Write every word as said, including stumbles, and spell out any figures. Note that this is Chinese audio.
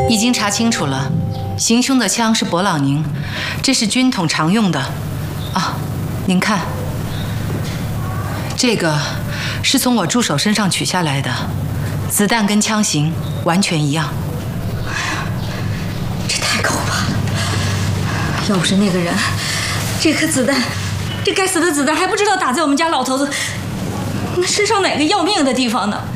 已经查清楚了，行凶的枪是勃朗宁，这是军统常用的。啊，您看，这个是从我助手身上取下来的，子弹跟枪型完全一样。 这太可怕了！要不是那个人，这颗子弹，这该死的子弹还不知道打在我们家老头子那身上哪个要命的地方呢？